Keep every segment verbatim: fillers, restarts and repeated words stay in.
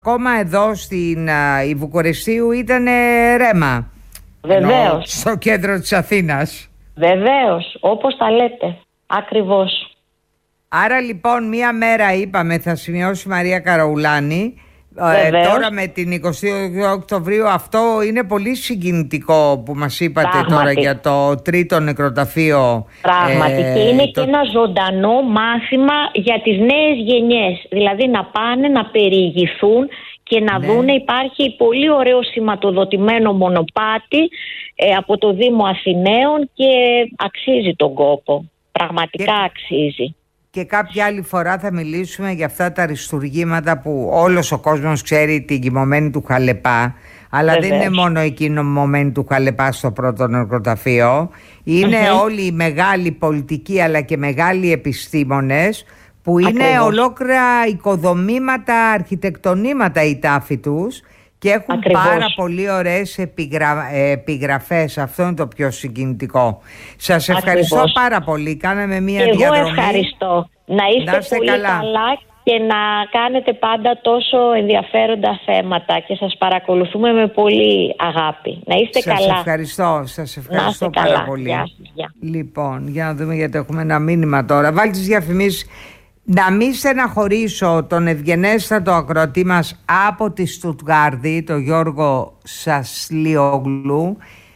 Ακόμα εδώ στην η Βουκουρεστίου ήταν ρέμα. Βεβαίως. Στο κέντρο της Αθήνας. Βεβαίως, όπως τα λέτε. Ακριβώς. Άρα λοιπόν μία μέρα είπαμε θα σημειώσει η Μαρία Καραουλάνη. Ε, τώρα με την εικοστή Οκτωβρίου αυτό είναι πολύ συγκινητικό που μας είπατε. Πράγματι. Τώρα για το τρίτο νεκροταφείο. Πράγματι ε, και είναι το... και ένα ζωντανό μάθημα για τις νέες γενιές. Δηλαδή να πάνε να περιηγηθούν και να ναι. δούνε υπάρχει πολύ ωραίο σηματοδοτημένο μονοπάτι ε, από το Δήμο Αθηναίων και αξίζει τον κόπο. Πραγματικά και... αξίζει. Και κάποια άλλη φορά θα μιλήσουμε για αυτά τα αριστουργήματα που όλος ο κόσμος ξέρει, την κοιμωμένη του Χαλεπά. Αλλά Βεβαίως. Δεν είναι μόνο η κοιμωμένη του Χαλεπά στο πρώτο νεκροταφείο. Είναι mm-hmm. όλοι οι μεγάλοι πολιτικοί αλλά και μεγάλοι επιστήμονες που είναι Ακριβώς. ολόκληρα οικοδομήματα, αρχιτεκτονήματα οι τάφοι τους και έχουν Ακριβώς. πάρα πολύ ωραίες επιγρα... επιγραφές. Αυτό είναι το πιο συγκινητικό. Σας ευχαριστώ Ακριβώς. πάρα πολύ. Κάναμε μια και διαδρομή. Εγώ ευχαριστώ. Να είστε, να είστε πολύ καλά. καλά και να κάνετε πάντα τόσο ενδιαφέροντα θέματα και σας παρακολουθούμε με πολύ αγάπη. Να είστε σας καλά. Ευχαριστώ. Σας ευχαριστώ πάρα καλά. πολύ. Γεια σας, γεια. Λοιπόν, για να δούμε γιατί έχουμε ένα μήνυμα τώρα. Βάλτε τις διαφημίσεις. Να μην στεναχωρήσω τον ευγενέστατο ακροατή μας από τη Στουτγκάρδη, τον Γιώργο Σασλιόγλου.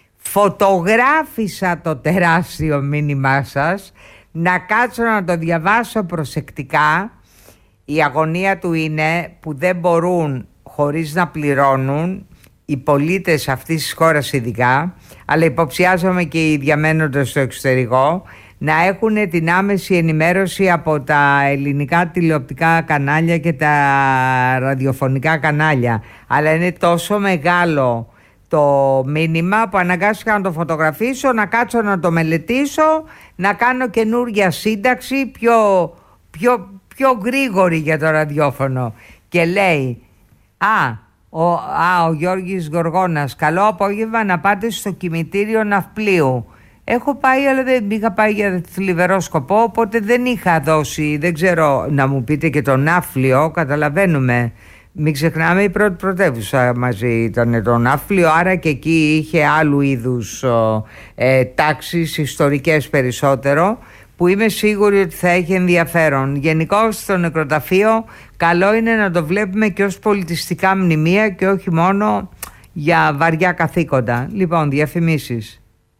Φωτογράφησα το τεράστιο μήνυμά σας. Να κάτσω να το διαβάσω προσεκτικά. Η αγωνία του είναι που δεν μπορούν χωρίς να πληρώνουν οι πολίτες αυτής της χώρας ειδικά, αλλά υποψιάζομαι και οι διαμένοντες στο εξωτερικό, να έχουν την άμεση ενημέρωση από τα ελληνικά τηλεοπτικά κανάλια και τα ραδιοφωνικά κανάλια. Αλλά είναι τόσο μεγάλο το μήνυμα που αναγκάστηκα να το φωτογραφίσω, να κάτσω να το μελετήσω, να κάνω καινούργια σύνταξη πιο, πιο, πιο γρήγορη για το ραδιόφωνο. Και λέει, α, ο, α, ο Γιώργης Γοργόνας, καλό απόγευμα να πάτε στο κημητήριο ναυπλίου. Έχω πάει, αλλά δεν είχα πάει για θλιβερό σκοπό, οπότε δεν είχα δώσει, δεν ξέρω, να μου πείτε και το ναύπλιο, καταλαβαίνουμε. Μην ξεχνάμε, η πρώτη πρωτεύουσα μαζί ήταν το ναύπλιο, άρα και εκεί είχε άλλου είδους ε, τάξεις ιστορικές περισσότερο, που είμαι σίγουρη ότι θα έχει ενδιαφέρον. Γενικώς στο νεκροταφείο καλό είναι να το βλέπουμε και ως πολιτιστικά μνημεία και όχι μόνο για βαριά καθήκοντα. Λοιπόν, διαφημίσεις.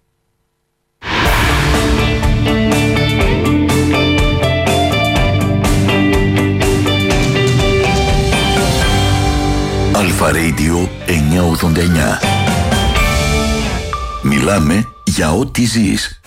Αλφα Radio εννιακόσια ογδόντα εννιά. Μιλάμε για ό,τι ζεις.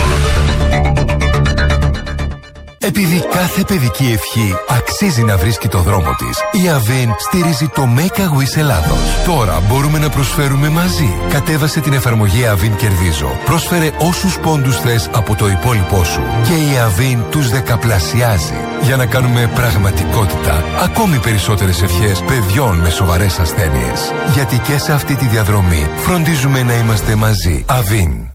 Επειδή κάθε παιδική ευχή αξίζει να βρίσκει το δρόμο της, η Αβίν στηρίζει το Make a Wish Ελλάδος. Τώρα μπορούμε να προσφέρουμε μαζί. Κατέβασε την εφαρμογή Αβίν Κερδίζω. Πρόσφερε όσους πόντους θες από το υπόλοιπό σου και η Αβίν τους δεκαπλασιάζει. Για να κάνουμε πραγματικότητα ακόμη περισσότερες ευχές παιδιών με σοβαρές ασθένειες. Γιατί και σε αυτή τη διαδρομή φροντίζουμε να είμαστε μαζί. Αβίν.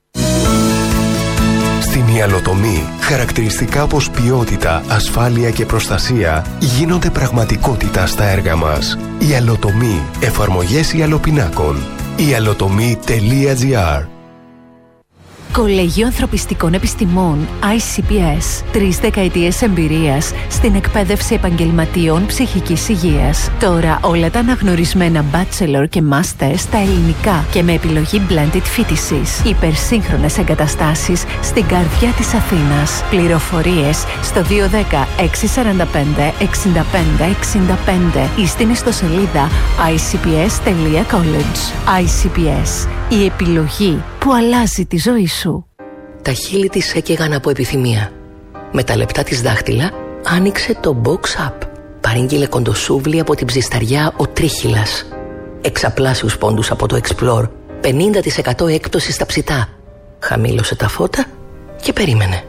Στην ιαλοτομή, χαρακτηριστικά όπως ποιότητα, ασφάλεια και προστασία γίνονται πραγματικότητα στα έργα μας. Ιαλοτομή, εφαρμογές ιαλοπινάκων. ιαλοτομή τελεία τζι άρ. Κολέγιο Ανθρωπιστικών Επιστημών άι σι πι ες. Τρεις δεκαετίες εμπειρίας στην εκπαίδευση επαγγελματιών ψυχικής υγείας. Τώρα όλα τα αναγνωρισμένα bachelor και master στα ελληνικά και με επιλογή blended φοιτησής. Υπερσύγχρονες εγκαταστάσεις στην καρδιά της Αθήνας. Πληροφορίες στο δύο ένα μηδέν έξι τέσσερα πέντε εξήντα πέντε εξήντα πέντε ή στην ιστοσελίδα άι σι πι ες τελεία college. άι σι πι ες. Η επιλογή που αλλάζει τη ζωή σου. Τα χείλη της έκαιγαν από επιθυμία. Με τα λεπτά της δάχτυλα άνοιξε το Box Up. Παρήγγειλε κοντοσούβλι από την ψισταριά ο Τρίχυλας. Εξαπλάσιους πόντους από το Explore. πενήντα τοις εκατό έκπτωση στα ψητά. Χαμήλωσε τα φώτα και περίμενε.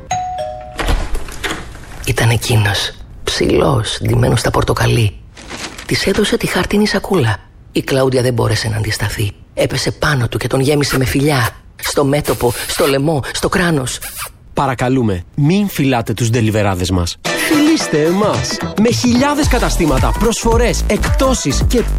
Ήταν εκείνος, ψηλός, ντυμένος στα πορτοκαλί. Της έδωσε τη χάρτινη σακούλα. Η Κλάουδια δεν μπόρεσε να αντισταθεί. Έπεσε πάνω του και τον γέμισε με φιλιά. Στο μέτωπο, στο λαιμό, στο κράνος. Παρακαλούμε, μην φυλάτε τους ντελιβεράδες μας. Φιλήστε εμάς. Με χιλιάδες καταστήματα, προσφορές, εκπτώσεις και